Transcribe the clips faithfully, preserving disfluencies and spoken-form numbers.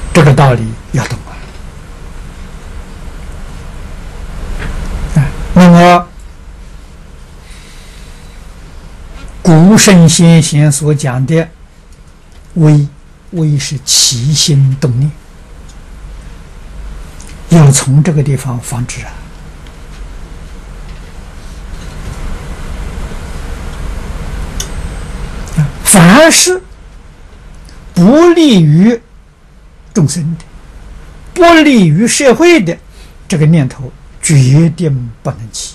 这个道理要懂啊。啊，那么古圣先贤所讲的威，威是起心动念，要从这个地方防止啊。凡是不利于众生的、不利于社会的，这个念头决定不能起。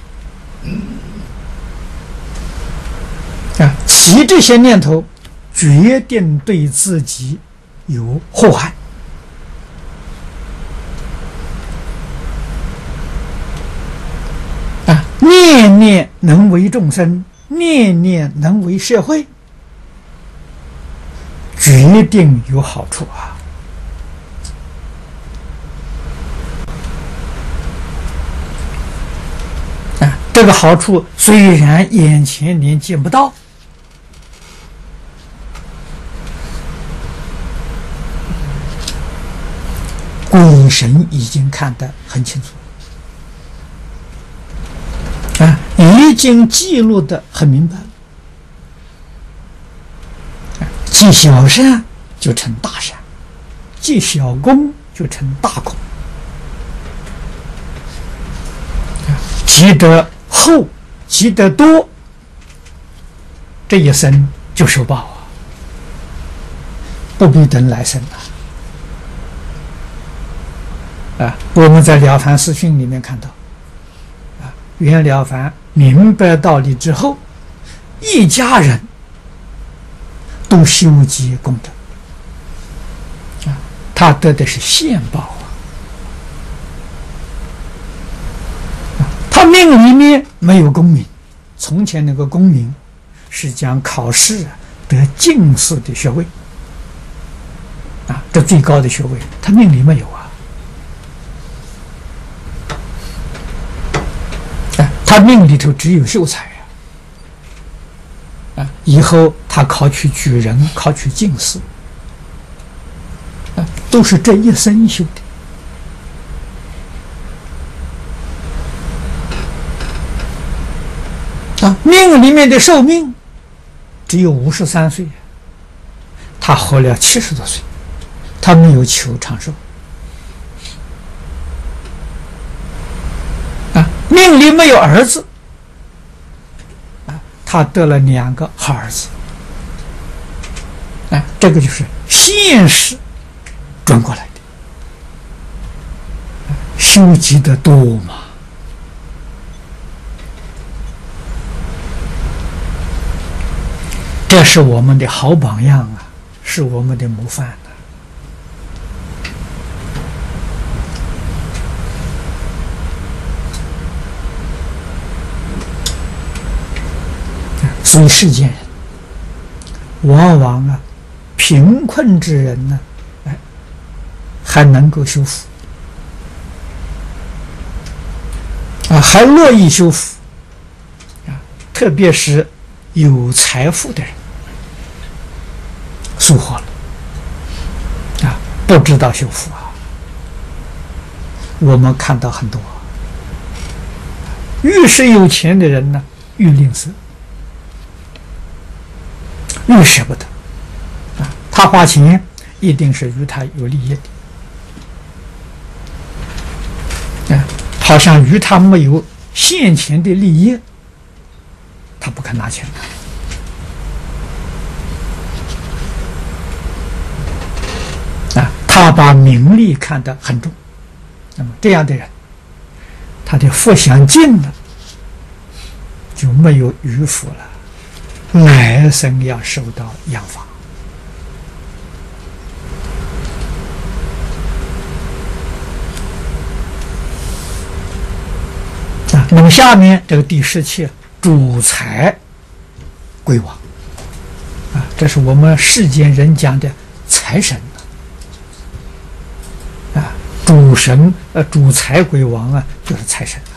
啊，起这些念头，决定对自己有祸害。啊，念念能为众生，念念能为社会，决定有好处啊！啊，这个好处虽然眼前连见不到，鬼神已经看得很清楚，啊，已经记录得很明白。积小善就成大善，积小功就成大功。积得厚，积得多，这一生就受报啊，不必等来生了。啊，我们在《了凡四训》里面看到，啊，袁了凡明白道理之后，一家人都修积功德，啊，他得的是现报啊！啊，他命里面没有功名，从前那个功名是讲考试啊得进士的学位，啊，这最高的学位，他命里没有啊！啊，他命里头只有秀才。啊，以后他考取举人，考取进士，啊，都是这一生修的。啊，命里面的寿命只有五十三岁，他活了七十多岁，他没有求长寿。啊，命里没有儿子。他得了两个好儿子，啊，这个就是现实转过来的，修积的多嘛。这是我们的好榜样啊，是我们的模范啊。所以世间人往往啊，贫困之人呢，哎，还能够修福啊，还乐意修福啊，特别是有财富的人，疏忽了啊，不知道修福啊。我们看到很多，越是有钱的人呢，越吝啬。越舍不得啊！他花钱一定是与他有利益的啊，好像与他没有现前的利益，他不肯拿钱的啊。他把名利看得很重，那么这样的人，他的福享尽了，就没有余福了。来生要受到养罚啊。那么下面这个第十七，主财归王啊，这是我们世间人讲的财神啊，主神呃主财归王啊，就是财神。